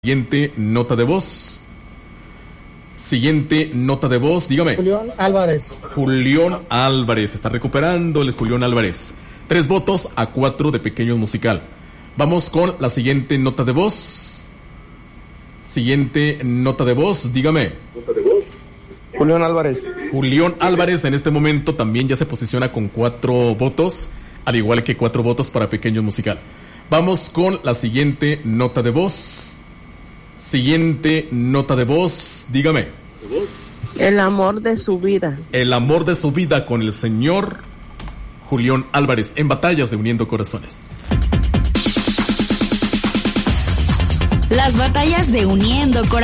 Siguiente nota de voz. Siguiente nota de voz, dígame. Julián Álvarez. Julián Álvarez, está recuperando el Julián Álvarez. 3 votos a 4 de Pequeños Musical. Vamos con la siguiente nota de voz. Siguiente nota de voz, dígame. Nota de voz. Julián Álvarez. Julián Álvarez en este momento también ya se posiciona con 4 votos, al igual que 4 votos para Pequeños Musical. Vamos con la siguiente nota de voz. Siguiente nota de voz, dígame. El amor de su vida. El amor de su vida con el señor Julián Álvarez en Batallas de Uniendo Corazones. Las batallas de Uniendo Corazones.